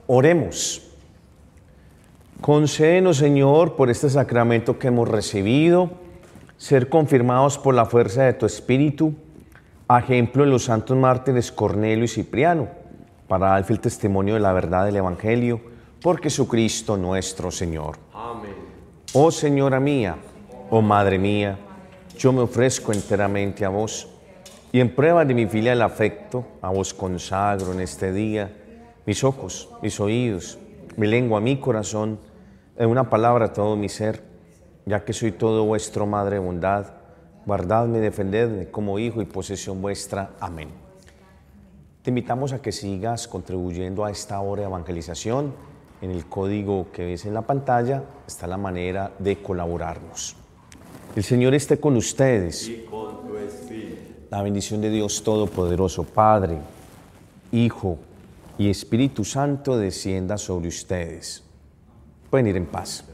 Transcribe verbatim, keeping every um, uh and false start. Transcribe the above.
Oremos. Concédenos, Señor, por este sacramento que hemos recibido, ser confirmados por la fuerza de tu Espíritu, a ejemplo de los santos mártires Cornelio y Cipriano, para dar fiel testimonio de la verdad del Evangelio, por Jesucristo nuestro Señor. Amén. Oh Señora mía, oh Madre mía, yo me ofrezco enteramente a vos, y en prueba de mi filial afecto, a vos consagro en este día mis ojos, mis oídos, mi lengua, mi corazón, en una palabra todo mi ser, ya que soy todo vuestro Madre de bondad, guardadme y defendedme como hijo y posesión vuestra. Amén. Te invitamos a que sigas contribuyendo a esta obra de evangelización. En el código que ves en la pantalla está la manera de colaborarnos. El Señor esté con ustedes. Y con tu espíritu. La bendición de Dios Todopoderoso, Padre, Hijo y Espíritu Santo descienda sobre ustedes. Pueden ir en paz.